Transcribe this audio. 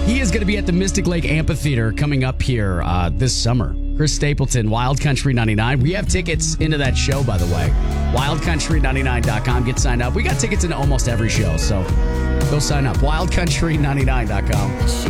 He is going to be at the Mystic Lake Amphitheater coming up here this summer. Chris Stapleton, Wild Country 99. We have tickets into that show, by the way. WildCountry99.com. Get signed up. We got tickets into almost every show, so go sign up. WildCountry99.com.